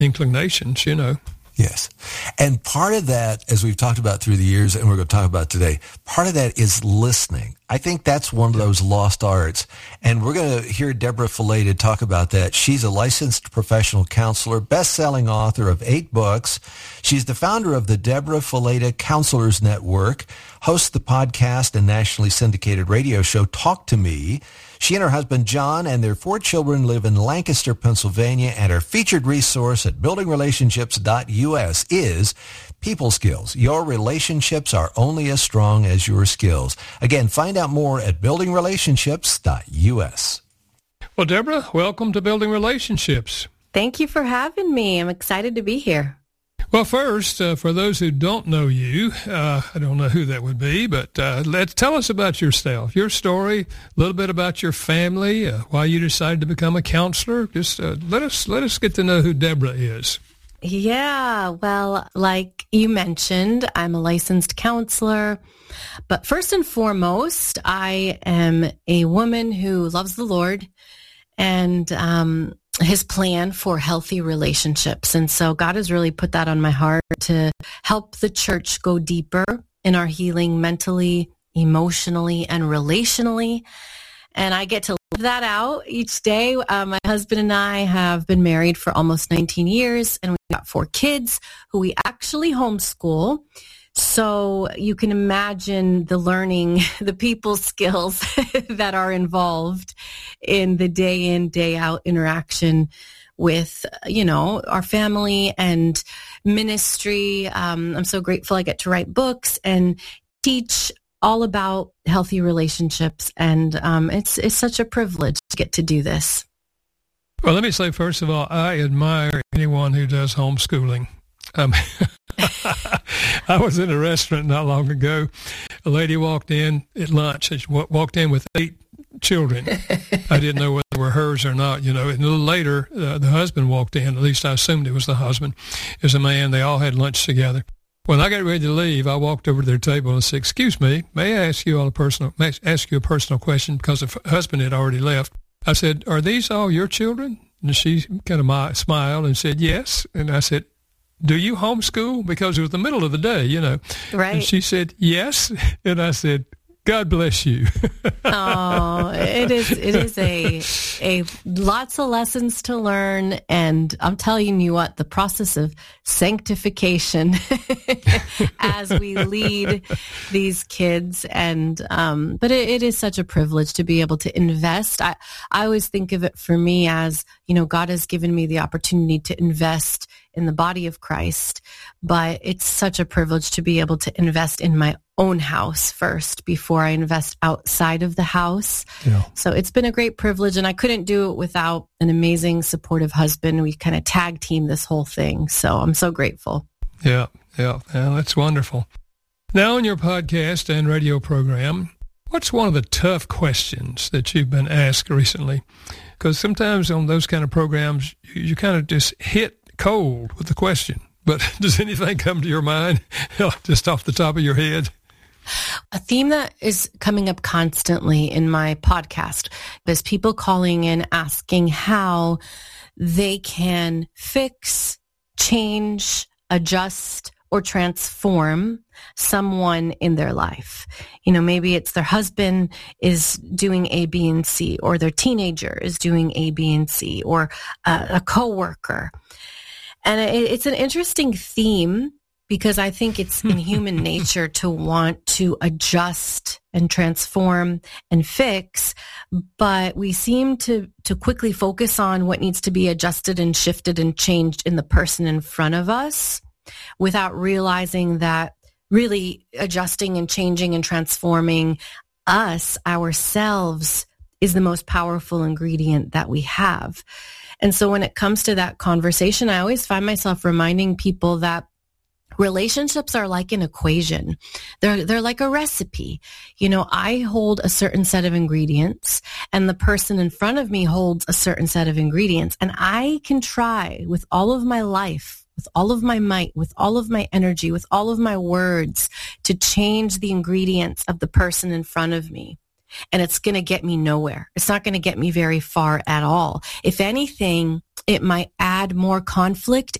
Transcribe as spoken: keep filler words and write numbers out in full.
inclinations, you know. Yes. And part of that, as we've talked about through the years, and we're going to talk about today, part of that is listening. I think that's one of those lost arts. And we're going to hear Deborah Fileta talk about that. She's a licensed professional counselor, best-selling author of eight books. She's the founder of the Deborah Fileta Counselors Network, hosts the podcast and nationally syndicated radio show Talk to Me. She and her husband, John, and their four children live in Lancaster, Pennsylvania, and her featured resource at building relationships dot U S is People Skills. Your relationships are only as strong as your skills. Again, find out more at building relationships dot U S. Well, Deborah, welcome to Building Relationships. Thank you for having me. I'm excited to be here. Well, first, uh, for those who don't know you, uh, I don't know who that would be, but uh, let's tell us about yourself, your story, a little bit about your family, uh, why you decided to become a counselor. Just uh, let us let us get to know who Deborah is. Yeah, well, like you mentioned, I'm a licensed counselor. But first and foremost, I am a woman who loves the Lord and um his plan for healthy relationships. And so God has really put that on my heart to help the church go deeper in our healing mentally, emotionally, and relationally. And I get to live that out each day. Uh, my husband and I have been married for almost nineteen years, and we've got four kids who we actually homeschool. So you can imagine the learning, the people skills that are involved in the day in, day out interaction with, you know, our family and ministry. Um, I'm so grateful I get to write books and teach all about healthy relationships. And um, it's it's such a privilege to get to do this. Well, let me say, first of all, I admire anyone who does homeschooling. Um, I was in a restaurant not long ago. A lady walked in at lunch. She walked in with eight children. I didn't know whether they were hers or not, you know. And a little later, uh, the husband walked in. At least I assumed it was the husband. It was a man. They all had lunch together. When I got ready to leave, I walked over to their table and said, "Excuse me, may I ask you all a personal, may I ask you a personal question?" Because the husband had already left. I said, "Are these all your children?" And she kind of smiled and said, "Yes." And I said, "Do you homeschool?" Because it was the middle of the day, you know. Right. And she said, "Yes." And I said, "God bless you." Oh, it is it is a a lots of lessons to learn, and I'm telling you what, the process of sanctification as we lead these kids, and um, but it, it is such a privilege to be able to invest. I I always think of it for me as, you know, God has given me the opportunity to invest in the body of Christ, but it's such a privilege to be able to invest in my own house first before I invest outside of the house. Yeah. So it's been a great privilege, and I couldn't do it without an amazing, supportive husband. We kind of tag team this whole thing, so I'm so grateful. Yeah, yeah, yeah, that's wonderful. Now, in your podcast and radio program, what's one of the tough questions that you've been asked recently? Because sometimes on those kind of programs, you, you kind of just hit cold with the question. But does anything come to your mind just off the top of your head? A theme that is coming up constantly in my podcast is people calling in asking how they can fix, change, adjust, or transform someone in their life. You know, maybe it's their husband is doing A, B, and C, or their teenager is doing A, B, and C, or a, a coworker. And it, it's an interesting theme because I think it's in human nature to want to adjust and transform and fix, but we seem to, to quickly focus on what needs to be adjusted and shifted and changed in the person in front of us without realizing that really adjusting and changing and transforming us, ourselves, is the most powerful ingredient that we have. And so when it comes to that conversation, I always find myself reminding people that relationships are like an equation. They're they're like a recipe. You know, I hold a certain set of ingredients and the person in front of me holds a certain set of ingredients. And I can try with all of my life, with all of my might, with all of my energy, with all of my words to change the ingredients of the person in front of me. And it's going to get me nowhere. It's not going to get me very far at all. If anything, it might add more conflict